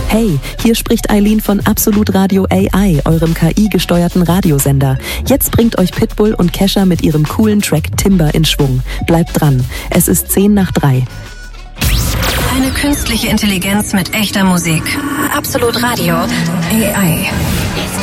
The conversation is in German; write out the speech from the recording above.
Hey, hier spricht Eileen von Absolut Radio AI, eurem KI-gesteuerten Radiosender. Jetzt bringt euch Pitbull und Kesha mit ihrem coolen Track Timber in Schwung. Bleibt dran, es ist 2:10. Eine künstliche Intelligenz mit echter Musik. Absolut Radio AI.